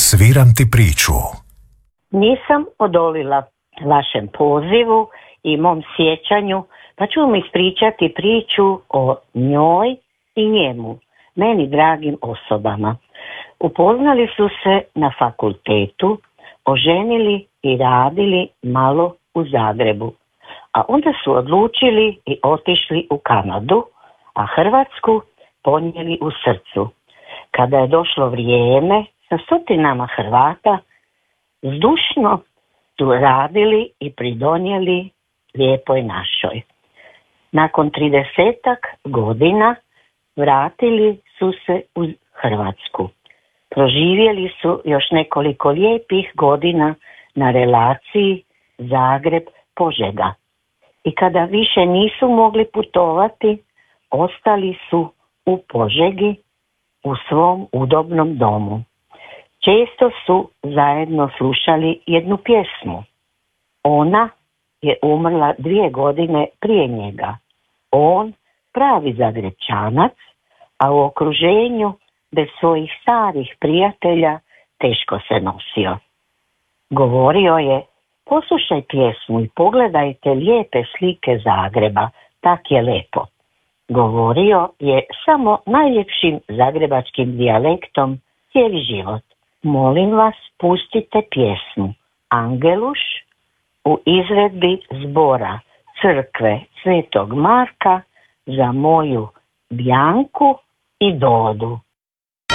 Sviram ti priču. Nisam odolila vašem pozivu i mom sjećanju, pa ću vam ispričati priču o njoj i njemu, meni dragim osobama. Upoznali su se na fakultetu, oženili i radili malo u Zagrebu, a onda su odlučili i otišli u Kanadu, a Hrvatsku ponijeli u srcu. Kada je došlo vrijeme, sa stotinama Hrvata zdušno su radili i pridonijeli lijepoj našoj. Nakon 30-ak godina vratili su se u Hrvatsku. Proživjeli su još nekoliko lijepih godina na relaciji Zagreb-Požega. I kada više nisu mogli putovati, ostali su u Požegi u svom udobnom domu. Često su zajedno slušali jednu pjesmu. Ona je umrla 2 godine prije njega. On, pravi Zagrepčanac, a u okruženju bez svojih starih prijatelja teško se nosio. Govorio je: poslušaj pjesmu i pogledajte lijepe slike Zagreba, tak je lepo. Govorio je samo najljepšim zagrebačkim dijalektom cijeli život. Molim vas, pustite pjesmu Angeluš u izvedbi zbora crkve Svetog Marka za moju Bjanku i Dodu.